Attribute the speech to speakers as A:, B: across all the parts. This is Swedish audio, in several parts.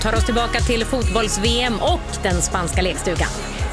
A: tar oss tillbaka till fotbolls-VM och den spanska lekstugan.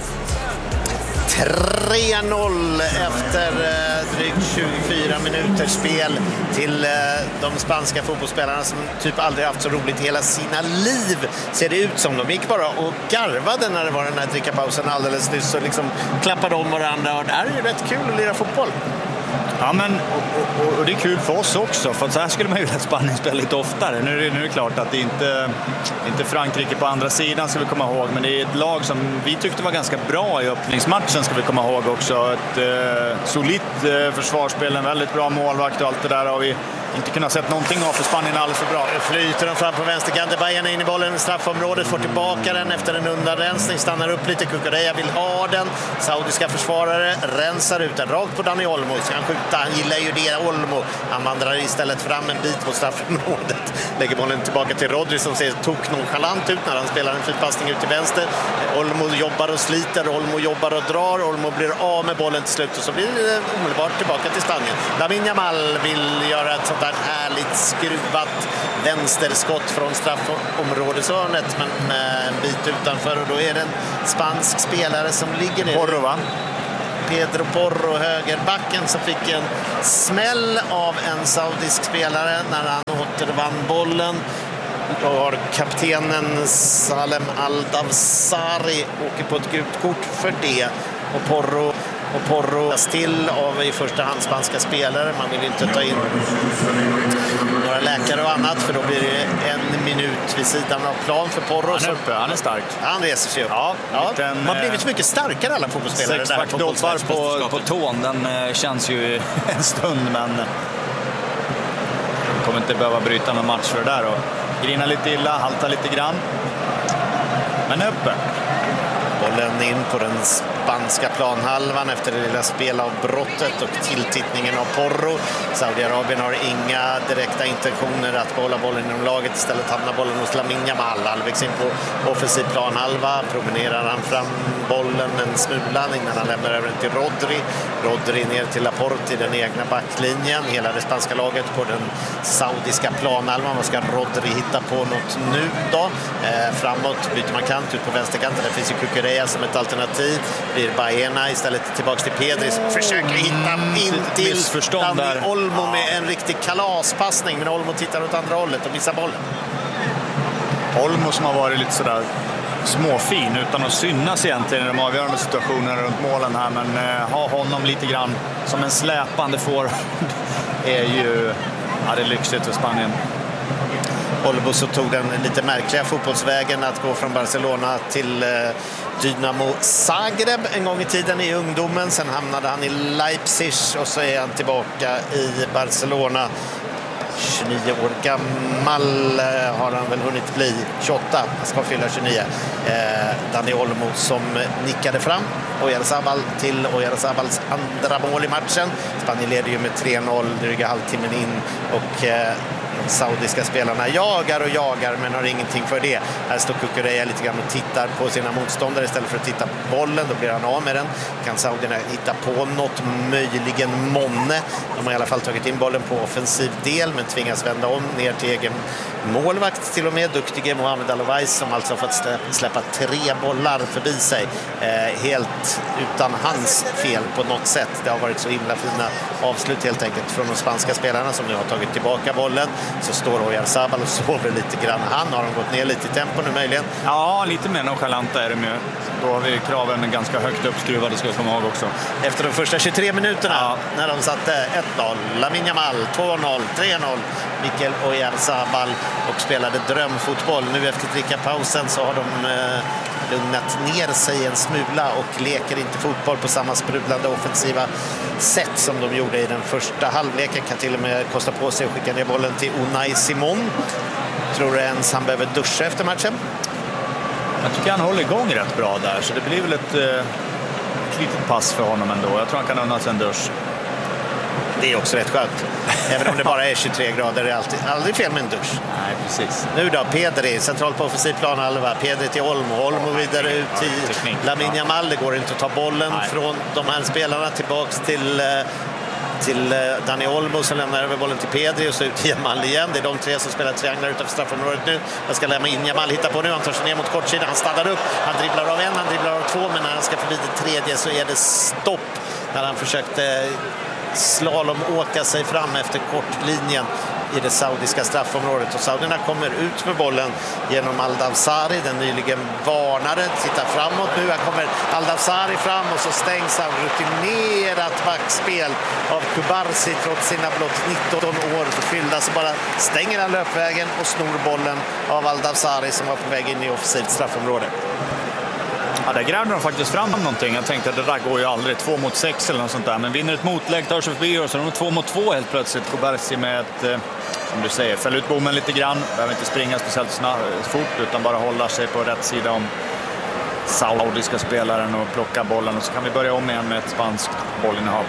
B: 3-0 efter drygt 24 minuters spel till de spanska fotbollsspelarna som typ aldrig haft så roligt i hela sina liv, ser det ut som. De gick bara och garvade när det var den här drickapausen alldeles nyss och liksom klappade om varandra, och det är ju rätt kul att lira fotboll.
C: Ja, men och det är kul för oss också, för så här skulle man ju vilja att Spanien spela lite oftare. Nu är det klart att det inte Frankrike på andra sidan, ska vi komma ihåg, men det är ett lag som vi tyckte var ganska bra i öppningsmatchen, ska vi komma ihåg också. Ett solitt försvarsspel, en väldigt bra målvakt och allt det där har vi inte kunnat sett någonting av, för Spanien är alldeles för bra.
B: Flyter de fram på vänsterkanten, Bayern in i bollen i straffområdet, får tillbaka den efter en undanrensning, stannar upp lite, Cucurella vill ha den, saudiska försvarare rensar ut den rakt på Dani Olmo, ska han skjuta, han gillar ju det Olmo, han vandrar istället fram en bit på straffområdet, lägger bollen tillbaka till Rodri som ser nonchalant ut när han spelar en fin passning ut till vänster. Olmo jobbar och sliter, Olmo jobbar och drar, Olmo blir av med bollen till slut och så blir det omedelbart tillbaka till Spanien. Lamine Yamal vill göra ett sånt där härligt skruvat vänsterskott från straffområdeshörnet, men en bit utanför, och då är det en spansk spelare som ligger ner.
C: Porro, va?
B: Pedro Porro, högerbacken, som fick en smäll av en saudisk spelare när han återvann bollen. Då har kaptenen Salem Al-Dawsari åker på ett gult kort för det, och Porro still av i första hand spanska spelare. Man vill inte ta in några läkare och annat, för då blir det en minut vid sidan av plan för Porro.
C: Han är stark.
B: Han reser sig upp.
C: Ja,
B: man har blivit mycket starkare, alla fotbollsspelare.
C: Sexpack-dobbar på tån, den känns ju en stund, men kommer inte behöva bryta någon match för det där, och grina lite illa, halta lite grann, men öppen.
B: Bollen in på den spanska planhalvan efter det lilla spelavbrottet och tilltittningen av Porro. Saudiarabien har inga direkta intentioner att behålla bollen inom laget. Istället hamnar bollen hos Lamine Yamal. Halvvägs in på offensiv planhalva promenerar han fram bollen en smula innan han lämnar över den till Rodri. Rodri ner till Laporte i den egna backlinjen. Hela det spanska laget på den saudiska planhalvan. Vad ska Rodri hitta på något nu då? Framåt byter man kant ut på vänsterkanten. Där finns ju Cucurella som ett alternativ. Blir Baena istället tillbaka till Pedri som försöker hitta in till Dani Olmo med en riktig kalaspassning, men Olmo tittar åt andra hållet och missar bollen.
C: Olmo som har varit lite sådär småfin utan att synas egentligen i de avgörande situationerna runt målen här, men ha honom lite grann som en släpande får är ju det är lyxigt för Spanien.
B: Olmo så tog den lite märkliga fotbollsvägen att gå från Barcelona till Dynamo Zagreb en gång i tiden i ungdomen. Sen hamnade han i Leipzig och så är han tillbaka i Barcelona. 29 år gammal har han väl hunnit bli, 28, han ska fylla 29. Dani Olmo som nickade fram Oyarzabal till Oyarzabals andra mål i matchen. Spanien leder ju med 3-0 dryga halvtimmen in, och de saudiska spelarna jagar men har ingenting för det. Här står Cucurella lite grann och tittar på sina motståndare istället för att titta på bollen. Då blir han av med den. Kan saudierna hitta på något, möjligen månne. De har i alla fall tagit in bollen på offensiv del, men tvingas vända om ner till egen målvakt till och med. Duktige Mohamed Al-Owais som alltså fått släppa 3 bollar förbi sig. Helt utan hans fel på något sätt. Det har varit så himla fina avslut helt enkelt från de spanska spelarna som nu har tagit tillbaka bollen. Så står Oyarzabal och sover lite grann. Han har gått ner lite i tempo nu möjligen.
C: Ja, lite mer nonchalanta är det med. Då har vi kraven ganska högt uppskruvade, ska jag komma ihåg också.
B: Efter de första 23 minuterna när de satte 1-0, Lamine Yamal 2-0, 3-0, Mikel Oyarzabal och spelade drömfotboll. Nu efter drickapausen så har de lugnat ner sig en smula och leker inte fotboll på samma sprudlande offensiva sätt som de gjorde i den första halvleken. Kan till och med kosta på sig att skicka ner bollen till Unai Simon. Tror du ens han behöver duscha efter matchen?
C: Jag tycker han håller igång rätt bra där, så det blir väl ett litet pass för honom ändå. Jag tror han kan unna sig en dusch.
B: Det är också rätt skönt. Även om det bara är 23 grader är det aldrig fel med en dusch.
C: Nej, precis.
B: Nu då, Pedri, centralt på offensiv planhalva. Pedri till Olmo vidare ut till Lamine Yamal. Det går inte att ta bollen från de här spelarna tillbaks till till Dani Olmo som lämnar över bollen till Pedri och så ut till Jamal igen. Det är de tre som spelar trianglar utanför straffområdet nu. Jag ska lämna in Jamal, hitta på nu, han tar sig ner mot kortsidan, han stannar upp, han dribblar av en, han dribblar av två, men när han ska förbi det tredje så är det stopp när han försökte slalom åka sig fram efter kortlinjen i det saudiska straffområdet. Och saudierna kommer ut för bollen genom Al-Dawsari, den nyligen varnade, tittar framåt nu. Här kommer Al-Dawsari fram och så stängs av rutinerat backspel av Kubarsi trots sina blott 19 år fyllda, så bara stänger han löpvägen och snor bollen av Al-Dawsari som var på väg in i offensivt straffområde.
C: Ja, där grävde de faktiskt fram någonting. Jag tänkte att det där går ju aldrig 2 mot 6 eller något sånt där. Men vinner ett motlägg, tar sig förbi och så är de 2 mot 2 helt plötsligt. Kubarsi med ett, som du säger, fäller ut bommen lite grann. Behöver inte springa speciellt fort utan bara hålla sig på rätt sida om saudiska spelaren och plocka bollen. Och så kan vi börja om igen med ett spanskt bollinnehav.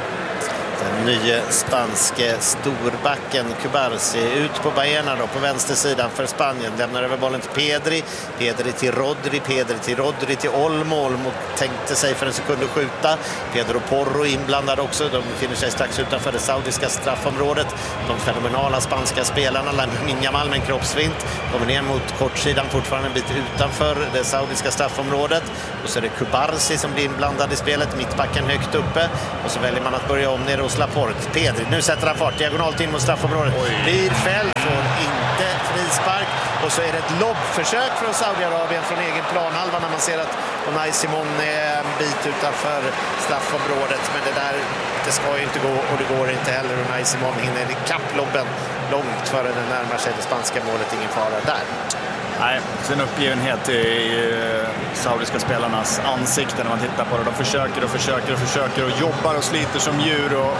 B: Den nya spanske storbacken Kubarsi ut på Baena då, på vänstersidan för Spanien. Lämnar över bollen till Pedri. Pedri till Rodri. Pedri till Rodri till Olmo. Olmo tänkte sig för en sekund att skjuta. Pedro Porro inblandad också. De befinner sig strax utanför det saudiska straffområdet. De fenomenala spanska spelarna. Lamine Yamal med en kroppsvint. Kommer ner mot kortsidan, fortfarande en bit utanför det saudiska straffområdet. Och så är det Kubarsi som blir inblandad i spelet. Mittbacken högt uppe. Och så väljer man att börja om ner hos Laporte. Pedri, nu sätter han fart diagonalt in mot straffområdet. Blir fälld, får inte frispark. Och så är det ett lobbförsök från Saudiarabien från egen planhalva när man ser att Unai Simon är en bit utanför straffområdet. Men det ska ju inte gå, och det går inte heller. Unai Simon hinner i kapplobben långt före den närmar sig det spanska målet. Ingen fara där.
C: Nej, sin uppgivenhet i saudiska spelarnas ansikten när man tittar på det. De försöker och jobbar och sliter som djur och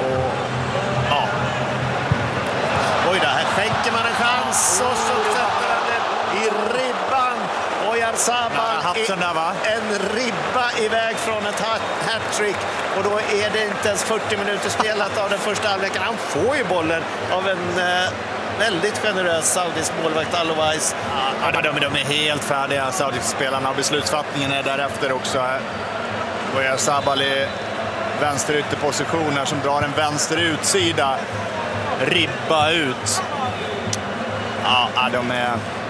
C: ja.
B: Oj då, här skänker man en chans och så sätter han den i ribban. Och Oyarzabal en ribba iväg från ett hattrick. Och då är det inte ens 40 minuter spelat av den första halvleken. Han får ju bollen av en väldigt generös saudisk målvakt Alowais.
C: Ja, de är helt färdiga, saudiska spelarna, och beslutsfattningen är därefter också. Oyarzabal i vänsterytterpositioner som drar en vänster utsida, ribba ut. Ja, de är...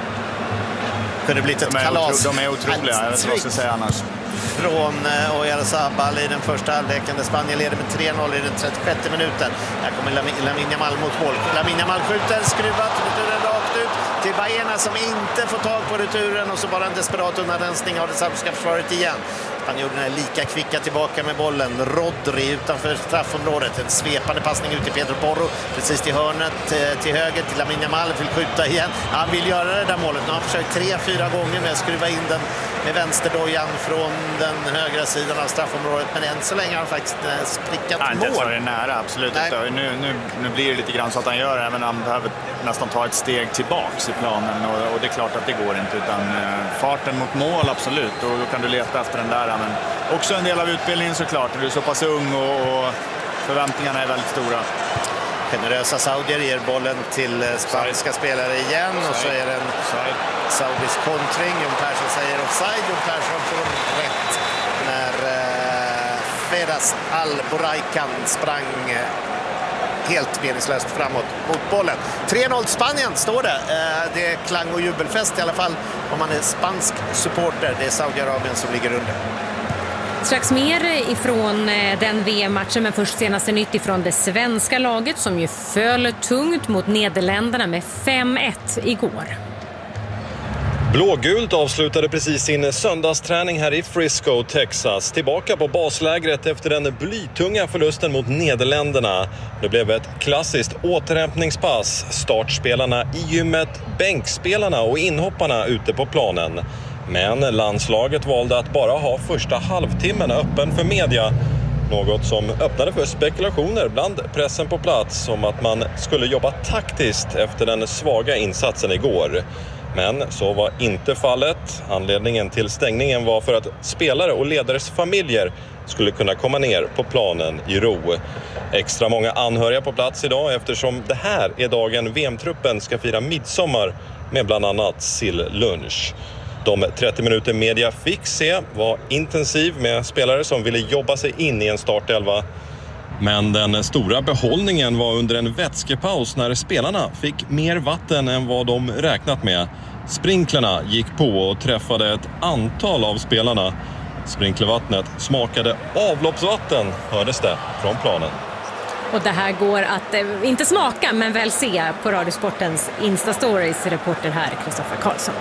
B: Kunde blivit ett kalas.
C: De är otroliga, jag vet inte vad jag ska säga annars.
B: Från Oyarzabal i den första halvleken där Spanien leder med 3-0 i den 36 minuten. Här kommer Lamine Yamal mot mål. Lamine Yamal skjuter, skruvat returen rakt ut till Baena som inte får tag på returen, och så bara en desperat undanrensning av det saudiska försvaret igen. Spanjorerna är lika kvicka tillbaka med bollen. Rodri utanför straffområdet. En svepande passning ut till Pedro Porro. Precis till hörnet till höger till Lamine Yamal. Vill skjuta igen. Han vill göra det där målet. Nu har han försökt 3-4 gånger med att skruva in den med vänsterdojan från den högra sidan av straffområdet. Men än så länge har han faktiskt sprickat mål.
C: Nej, inte så är det nära, absolut inte. Nu blir det lite grann så att han gör det, men han behöver nästan ta ett steg tillbaks i planen. Och det är klart att det går inte, utan farten mot mål, absolut. Och då kan du leta efter den där. Men också en del av utbildningen såklart. Du är så pass ung och förväntningarna är väldigt stora.
B: Generösa saudier ger bollen till spanska spelare igen. Och så är det en saudisk kontring. Jon Persson säger offside. Jon Persson får rätt när Fedas Al-Boraikan sprang helt meningslöst framåt mot bollen. 3-0 Spanien står det. Det är klang och jubelfest i alla fall om man är spansk supporter. Det är Saudiarabien som ligger under.
A: Strax mer ifrån den VM-matchen, men först senaste nytt ifrån det svenska laget som ju föll tungt mot Nederländerna med 5-1 igår.
D: Blågult avslutade precis sin söndagsträning här i Frisco, Texas. Tillbaka på baslägret efter den blytunga förlusten mot Nederländerna. Det blev ett klassiskt återhämtningspass. Startspelarna i gymmet, bänkspelarna och inhopparna ute på planen. Men landslaget valde att bara ha första halvtimmen öppen för media. Något som öppnade för spekulationer bland pressen på plats om att man skulle jobba taktiskt efter den svaga insatsen igår. Men så var inte fallet. Anledningen till stängningen var för att spelare och ledares familjer skulle kunna komma ner på planen i ro. Extra många anhöriga på plats idag eftersom det här är dagen VM-truppen ska fira midsommar med bland annat sillunch. De 30 minuter media fick se var intensiv med spelare som ville jobba sig in i en startelva. Men den stora behållningen var under en vätskepaus när spelarna fick mer vatten än vad de räknat med. Sprinklerna gick på och träffade ett antal av spelarna. Sprinklervattnet smakade avloppsvatten, hördes det från planen.
A: Och det här går att inte smaka men väl se på Radiosportens Insta-stories. Reporter här, Kristoffer Karlsson.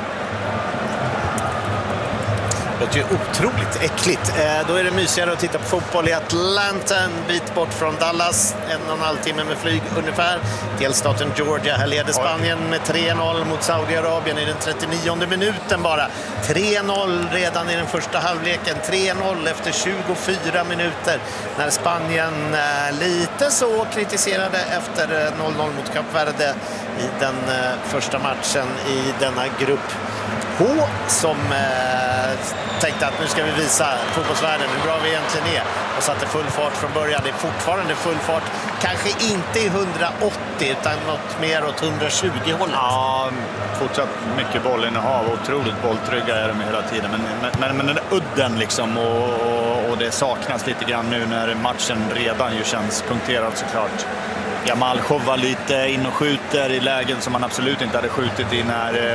B: Det låter ju otroligt äckligt. Då är det mysigare att titta på fotboll i Atlanta, en bit bort från Dallas. 1,5 timme med flyg ungefär. Delstaten Georgia. Här leder Spanien med 3-0 mot Saudiarabien i den 39:e minuten bara. 3-0 redan i den första halvleken. 3-0 efter 24 minuter. När Spanien lite så kritiserade efter 0-0 mot Kap Verde i den första matchen i denna grupp H, som tänkte att nu ska vi visa fotbollsvärlden hur bra vi egentligen är, och satte full fart från början. Det är fortfarande full fart, kanske inte i 180 utan något mer åt 120 hållet.
C: Ja, fortsatt mycket bollinnehav, otroligt bolltrygga är de hela tiden, men den där udden liksom, och det saknas lite grann nu när matchen redan ju känns punkterad såklart. Jamal showar lite in och skjuter i lägen som man absolut inte hade skjutit i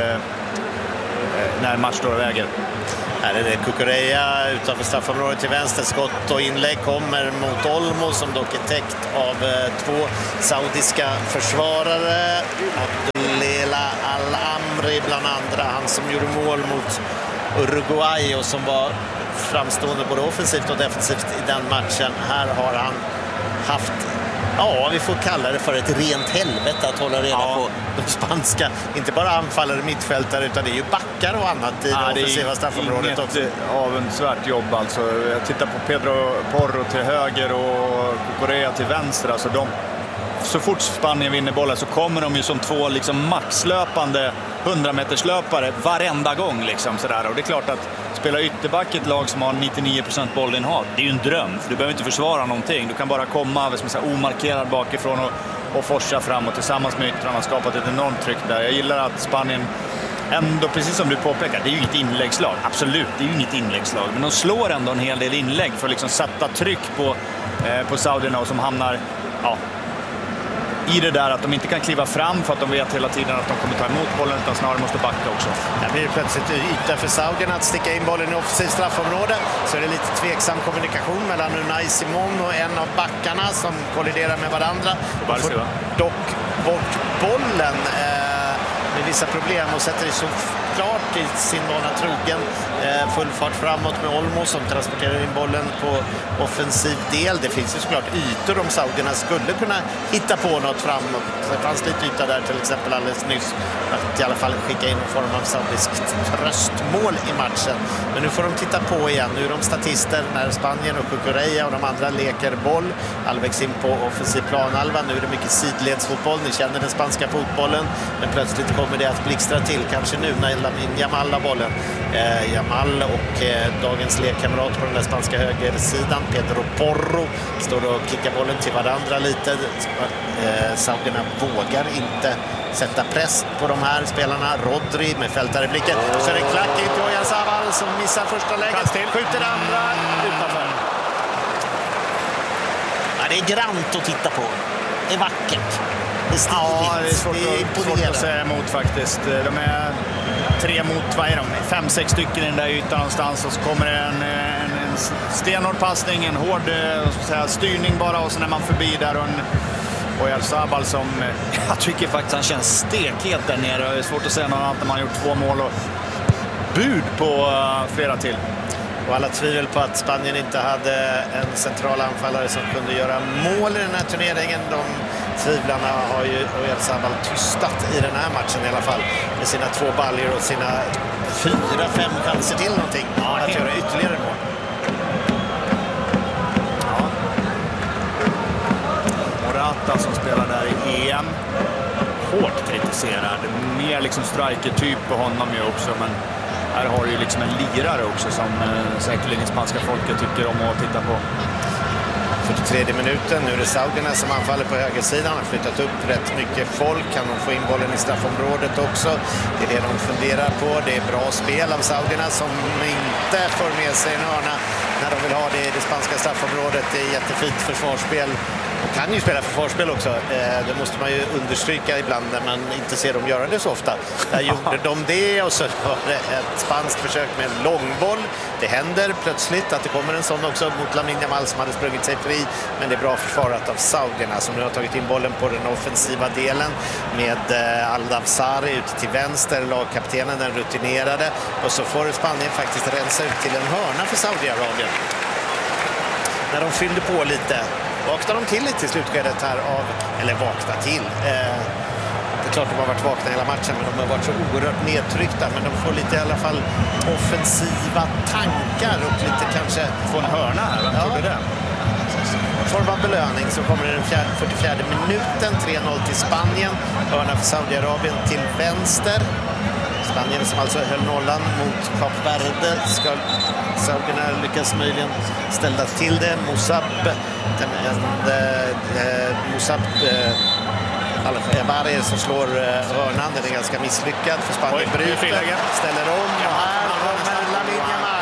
C: när match står och väger.
B: Här är det Cucurella utanför straffområdet till vänster. Skott och inlägg kommer mot Olmo, som dock är täckt av två saudiska försvarare. Abdelela Al-Amri bland andra, han som gjorde mål mot Uruguay och som var framstående både offensivt och defensivt i den matchen. Här har han haft, ja, vi får kalla det för ett rent helvete att hålla reda på de spanska, inte bara anfallare, mittfältare, utan det är ju backar och annat i det offensiva straffområdet också.
C: Det är avundsvärt jobb alltså. Jag tittar på Pedro Porro till höger och Cucurella till vänster. Alltså så fort Spanien vinner bollen så kommer de ju som två liksom maxlöpande 100-meterslöpare varenda gång liksom sådär. Och det är klart att spela ytterback i ett lag som har 99% bollinnehav, det är ju en dröm, för du behöver inte försvara någonting. Du kan bara komma omarkerad bakifrån och forsa fram, och tillsammans med yttrarna skapat ett enormt tryck där. Jag gillar att Spanien ändå, precis som du påpekar, det är ju inget inläggslag. Absolut, det är ju inget inläggslag. Men de slår ändå en hel del inlägg för att liksom sätta tryck på saudierna, och som hamnar i det där att de inte kan kliva fram för att de vet hela tiden att de kommer ta emot bollen, utan snarare måste backa också.
B: Det blir plötsligt yta för saudierna att sticka in bollen i offensiv straffområde. Så är det lite tveksam kommunikation mellan Unai Simon och en av backarna som kolliderar med varandra. De får dock bort bollen med vissa problem och sätter det så klart i sin vana trogen full fart framåt med Olmo som transporterar in bollen på offensiv del. Det finns ju såklart ytor om saudierna skulle kunna hitta på något framåt. Det fanns lite yta där till exempel alldeles nyss att i alla fall skicka in en form av saudiskt tröstmål i matchen. Men nu får de titta på igen. Nu är de statister när Spanien och Cucurella och de andra leker boll halvvägs in på offensiv planhalva. Nu är det mycket sidledsfotboll. Ni känner den spanska fotbollen, men plötsligt kommer det att blixtra till, kanske nu när Jamal har bollen. Jamal och dagens lekkamrat på den där spanska högersidan, Pedro Porro, står och kickar bollen till varandra lite. Saudierna vågar inte sätta press på de här spelarna. Rodri med fältare i blicken. Så är det klack in till Oyarzabal som missar första läget. Skjuter det andra utanför. Ja, det är grant att titta på. Det är vackert. Det är stiligt.
C: Det är svårt att säga emot faktiskt. De är 3 mot, vad är de? 5-6 stycken i den där ytan någonstans, och så kommer det en stenhård passning, en hård styrning bara, och sen är man förbi där och Oyarzabal som jag tycker faktiskt han känns stekhet där nere. Det är svårt att säga något annat när man har gjort 2 mål och bud på flera till.
B: Och alla tvivel på att Spanien inte hade en central anfallare som kunde göra mål i den här turneringen. De tvivlarna har ju Oyarzabal tystat i den här matchen i alla fall. Med sina 2 baljor och sina 4-5 chanser till någonting. Att göra ytterligare mål.
C: Ja. Morata som spelar där i EM. Hårt kritiserad. Mer liksom striker-typ på honom ju också, men här har du ju liksom en lirare också som säkerligen spanska folket tycker om att titta på.
B: 43 minuten, nu är det saudierna som anfaller på högersidan. Har flyttat upp rätt mycket folk. Kan de få in bollen i straffområdet också? Det är det de funderar på. Det är bra spel av saudierna som inte får med sig en hörna när de vill ha det i det spanska straffområdet. Det är jättefint försvarsspel. De kan ju spela försvarsspel också. Det måste man ju understryka ibland när man inte ser dem göra det så ofta. Där gjorde de det och så var det ett spanskt försök med en långboll. Det händer plötsligt att det kommer en sån också mot Lamine Yamal som hade sprungit sig fri. Men det är bra försvarat av saudierna som nu har tagit in bollen på den offensiva delen med Al-Dawsari ute till vänster, lagkaptenen den rutinerade. Och så får Spanien faktiskt rensa ut till en hörna för Saudiarabien. När de fyllde på lite. Vaknar de till lite i slutskedet här av, eller vakna till. Det är klart de har varit vakna hela matchen men de har varit så oerhört nedtryckta. Men de får lite i alla fall offensiva tankar och lite kanske...
C: Få en hörna här, vem trodde det?
B: Form av belöning så kommer det den 44 minuten, 3-0 till Spanien. Hörna för Saudiarabien till vänster. Spanien som alltså höll nollan mot Kap Verde. Ska saudierna lyckas möjligen ställa till det. Musab Al-Jabari som slår hörnan. Den är ganska misslyckad för Spanien bryter. Ställer om och här kommer Lamine Yamal.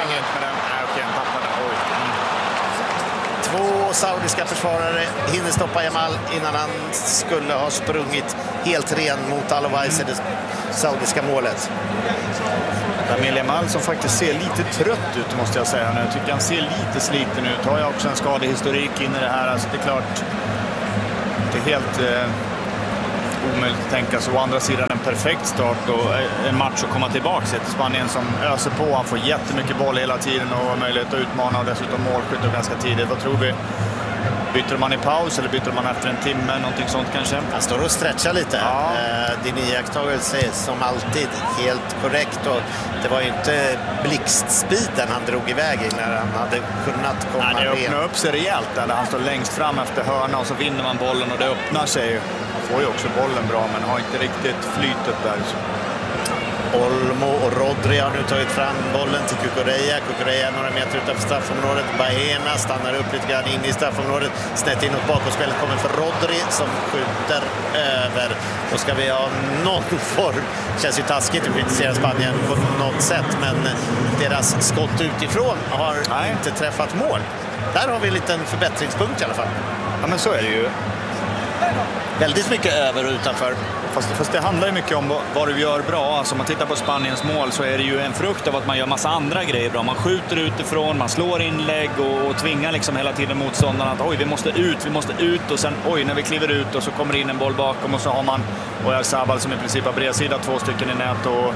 B: Två saudiska försvarare hinner stoppa Yamal innan han skulle ha sprungit helt ren mot Al-Owais i det saudiska målet.
C: Lamine Yamal som faktiskt ser lite trött ut måste jag säga nu. Jag tycker han ser lite sliten ut. Har jag också en skadehistorik in i det här. Alltså det är klart, det är helt omöjligt att tänka så. Å andra sidan en perfekt start och en match att komma tillbaka till Spanien som öser på. Han får jättemycket boll hela tiden och möjlighet att utmana och dessutom målskytt och ganska tidigt. Vad tror vi? Byter man i paus eller byter man efter en timme? Någonting sånt kanske?
B: Han står och stretchar lite. Ja. Din iakttagelse är som alltid helt korrekt och det var ju inte blixtspiden han drog iväg när han hade kunnat komma
C: det öppnar upp sig rejält där han står längst fram efter hörna och så vinner man bollen och det öppnar sig. Man får ju också bollen bra men har inte riktigt flytet där.
B: Olmo och Rodri har nu tagit fram bollen till Cucurella. Cucurella några meter utanför straffområdet. Baena stannar upp lite grann in i straffområdet. Snett inåt bakåtspelet kommer för Rodri som skjuter över. Då ska vi ha någon form. Det känns ju taskigt att kritisera Spanien på något sätt. Men deras skott utifrån har inte träffat mål. Där har vi en liten förbättringspunkt i alla fall.
C: Ja men så är det ju.
B: Väldigt mycket över och utanför.
C: Fast det handlar ju mycket om vad du gör bra. Alltså om man tittar på Spaniens mål så är det ju en frukt av att man gör massa andra grejer bra. Man skjuter utifrån, man slår inlägg och tvingar liksom hela tiden motståndarna att oj, vi måste ut och sen oj, när vi kliver ut och så kommer det in en boll bakom och så har man Oyarzabal som i princip har bredsida 2 stycken i nät och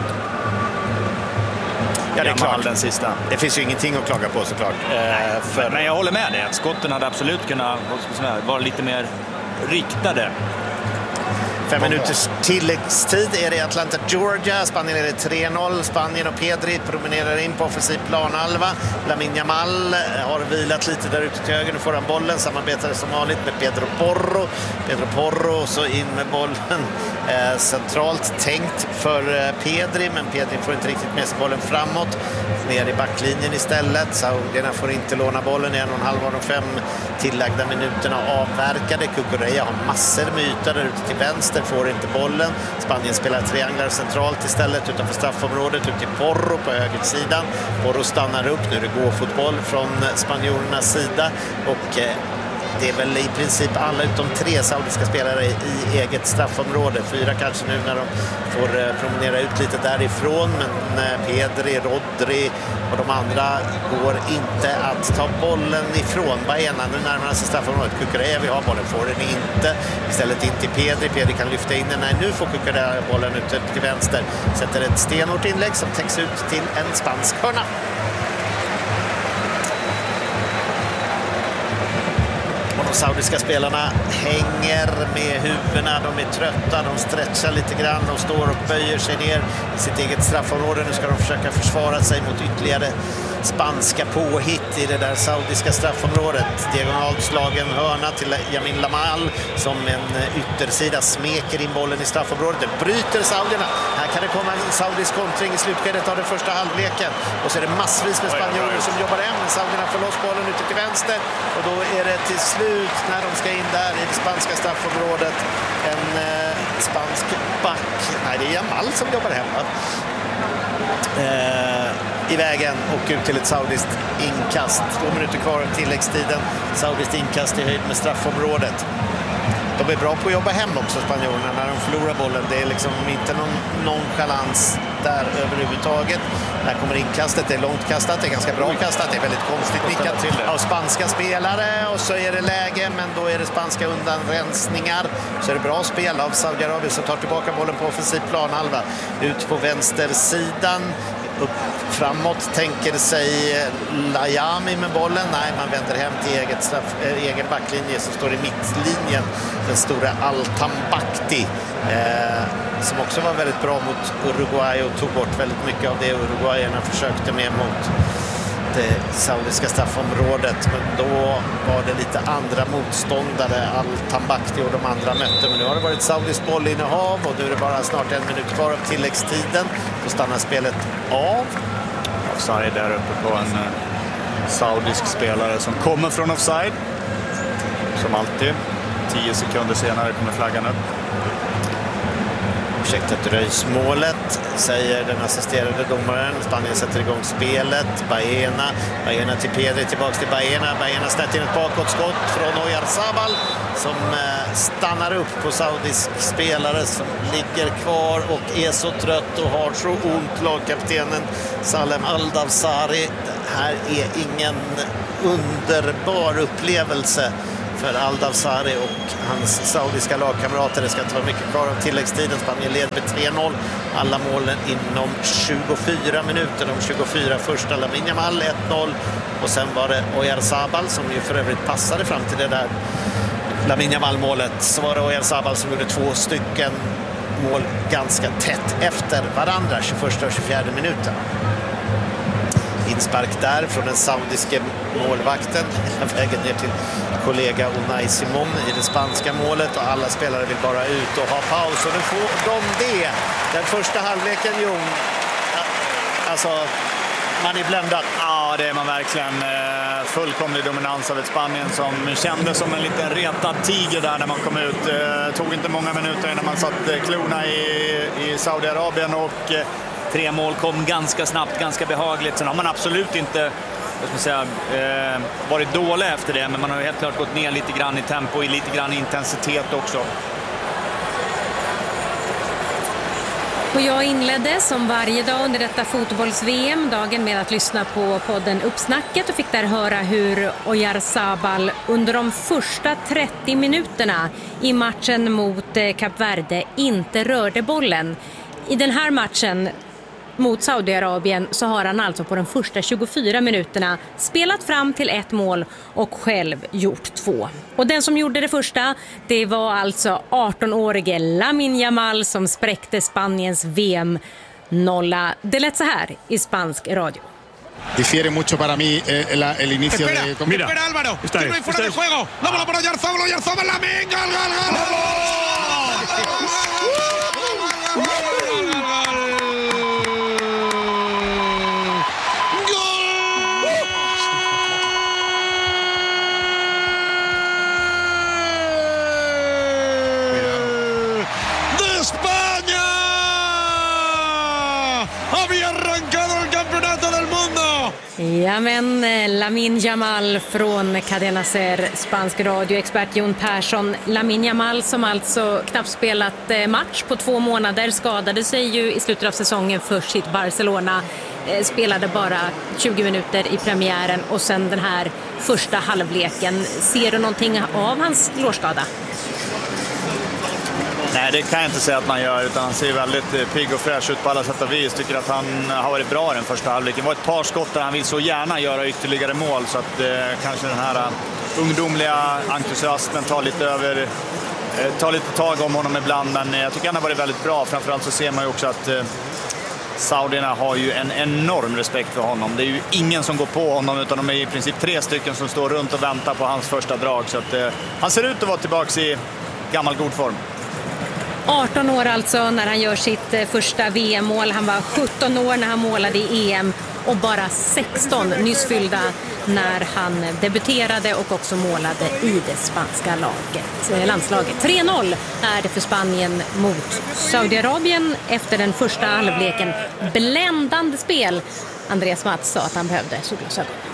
B: ja, det är klart.
C: Den sista.
B: Det finns ju ingenting att klaga på såklart.
C: Men jag håller med dig att skotten hade absolut kunnat vara lite mer riktade.
B: 5 minuters tilläggstid är det i Atlanta, Georgia. Spanien är det 3-0. Spanien och Pedri promenerar in på offensiv planhalva. Lamine Yamal har vilat lite där ute till höger. Nu får han bollen. Samarbetar som vanligt med Pedro Porro. Pedro Porro så in med bollen. Centralt tänkt för Pedri, men Pedri får inte riktigt med sig bollen framåt. Ner i backlinjen istället. Saudierna får inte låna bollen. 1,5 av de 5 tillagda minuterna avverkade. Cucurella har massor med ytor där ute till vänster. Får inte bollen. Spanien spelar trianglar centralt istället utanför straffområdet ut till Porro på högersidan. Porro stannar upp. Nu är det gåfotboll från spanjorernas sida och det är väl i princip alla utom 3 saudiska spelare i eget straffområde. 4 kanske nu när de får promenera ut lite därifrån. Men Pedri, Rodri och de andra går inte att ta bollen ifrån. Baena nu närmar sig straffområdet. Cucurella vill ha bollen, får den inte. Istället in till Pedri. Pedri kan lyfta in den. Nej, nu får Cucurella bollen ut till vänster. Sätter ett stenhårt inlägg som täcks ut till en spansk hörna. De saudiska spelarna hänger med huvudena, de är trötta, de stretchar lite grann, de står och böjer sig ner i sitt eget straffområde. Nu ska de försöka försvara sig mot ytterligare spanska påhitt i det där saudiska straffområdet. Diagonalt slagen hörna till Lamine Yamal som en yttersida smeker in bollen i straffområdet. Det bryter saudierna. Här kan det komma en saudisk kontring i slutskedet av den första halvleken. Och så är det massvis med spanjorer som jobbar hem. Saudierna får loss bollen ute till vänster och då är det till slut när de ska in där i det spanska straffområdet en spansk back. Nej, det är Yamal som jobbar hem. i vägen och ut till ett saudiskt inkast. 2 minuter kvar av tilläggstiden. Saudiskt inkast i höjd med straffområdet. De är bra på att jobba hem också, spanjorerna, när de förlorar bollen. Det är liksom inte någon nonchalans där överhuvudtaget. Där kommer inkastet, det är långt kastat, det är ganska bra kastat, det är väldigt konstigt nickat av spanska spelare och så är det läge, men då är det spanska undanrensningar. Så är det bra spel av Saudiarabien som tar tillbaka bollen på offensiv planhalva. Ut på vänstersidan. Upp framåt tänker sig Layami med bollen. Nej, man vänder hem till egen backlinje som står i mittlinjen. Den stora Al-Tambakti som också var väldigt bra mot Uruguay och tog bort väldigt mycket av det Uruguayerna försökte med mot det saudiska straffområdet. Men då var det lite andra motståndare Al-Tambakti och de andra mötte. Men nu har det varit saudiskt bollinnehav och nu är det bara snart 1 minut kvar av tilläggstiden. Då stannar spelet av.
C: Offside där uppe på en saudisk spelare som kommer från offside. Som alltid. 10 sekunder senare kommer flaggan upp.
B: Ursäkta dröjsmålet, säger den assisterade domaren. Spanien sätter igång spelet. Baena till Pedri, tillbaks till Baena snett in ett bakåtskott från Oyarzabal som stannar upp på saudisk spelare som ligger kvar och är så trött och har så ont. Lagkaptenen Salem Aldavsari. Det här är ingen underbar upplevelse för Aldavsari och hans saudiska lagkamrater. Det ska inte vara mycket kvar av tilläggstiden. Spanien leder med 3-0. Alla målen inom 24 minuter. De 24 första Lamine Yamal 1-0. Och sen var det Oyarzabal som ju för övrigt passade fram till det där Lamine Yamal-målet. Så var det Oyarzabal som gjorde 2 stycken mål ganska tätt efter varandra. 21 och 24 minuten. Inspark där från den saudiske målvakten. Vägen ner till kollega Unai Simon i det spanska målet. Och alla spelare vill bara ut och ha paus. Och nu får de det. Den första halvleken, Jon. Alltså, man är bländad.
C: Ja, det är man verkligen. Fullkomlig dominans av ett Spanien som kändes som en liten retad tiger där när man kom ut. Tog inte många minuter innan man satt klorna i Saudiarabien och 3 mål kom ganska snabbt, ganska behagligt. Sen har man absolut inte varit dålig efter det, men man har ju helt klart gått ner lite grann i tempo och lite grann i intensitet också.
A: Och jag inledde som varje dag under detta fotbolls-VM dagen med att lyssna på podden Uppsnacket och fick där höra hur Oyarzabal under de första 30 minuterna i matchen mot Kap Verde inte rörde bollen. I den här matchen mot Saudiarabien så har han alltså på de första 24 minuterna spelat fram till 1 mål och själv gjort 2. Och den som gjorde det första, det var alltså 18-årige Lamine Yamal som spräckte Spaniens VM-nolla. Det lät så här i spansk radio.
E: Difiere mucho para mí el inicio de...
F: Mira, Álvaro,
E: está ahí,
F: fuera de juego. La bola para Oyarzabal, Lamine, gol.
A: Ja, men Lamine Yamal från Cadena Ser, spansk radioexpert Jon Persson. Lamine Yamal som alltså knappt spelat match på 2 månader, skadade sig ju i slutet av säsongen för sitt Barcelona. Spelade bara 20 minuter i premiären och sen den här första halvleken. Ser du någonting av hans lårskada?
C: Nej, det kan jag inte säga att man gör, utan han ser väldigt pigg och fräsch ut på alla sätt och vis. Tycker att han har varit bra den första halvleken. Det var ett par skott där han vill så gärna göra ytterligare mål, så att kanske den här ungdomliga entusiasmen tar lite tag om honom ibland. Men jag tycker han har varit väldigt bra. Framförallt så ser man ju också att saudierna har ju en enorm respekt för honom. Det är ju ingen som går på honom, utan de är i princip 3 stycken som står runt och väntar på hans första drag. Så att han ser ut att vara tillbaka i gammal god form.
A: 18 år alltså när han gör sitt första VM-mål. Han var 17 år när han målade i EM och bara 16 nyss fyllda när han debuterade och också målade i det spanska landslaget. 3-0 är det för Spanien mot Saudiarabien efter den första halvleken. Bländande spel Andreas Mats sa att han behövde solglasögon.